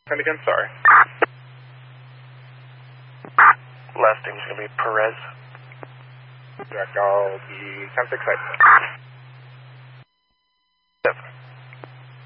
And again, sorry. Last name's going to be Perez. Direct, I'll be 10-6 7.